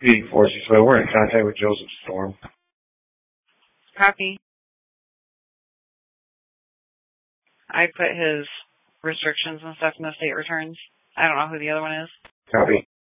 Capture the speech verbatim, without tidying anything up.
eighty-four, so we're in contact with Joseph Storm. Copy. I put his restrictions and stuff in the state returns. I don't know who the other one is. Copy.